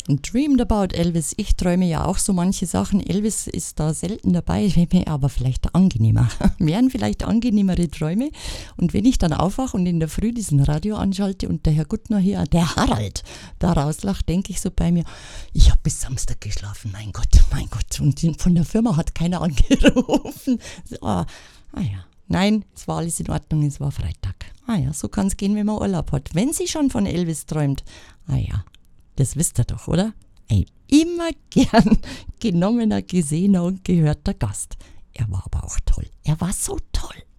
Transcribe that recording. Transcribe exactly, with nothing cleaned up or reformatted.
Dreamed about Elvis. Ich träume ja auch so manche Sachen. Elvis ist da selten dabei, wäre mir aber vielleicht angenehmer. Wären vielleicht angenehmere Träume. Und wenn ich dann aufwache und in der Früh diesen Radio anschalte und der Herr Guttner hier, der Harald, da rauslacht, denke ich so bei mir, ich habe bis Samstag geschlafen, mein Gott, mein Gott. Und von der Firma hat keiner angerufen. Ah, ah ja. Nein, es war alles in Ordnung, es war Freitag. Ah ja, so kann es gehen, wenn man Urlaub hat. Wenn sie schon von Elvis träumt, ah ja, das wisst ihr doch, oder? Ein immer gern genommener, gesehener und gehörter Gast. Er war aber auch toll. Er war so toll.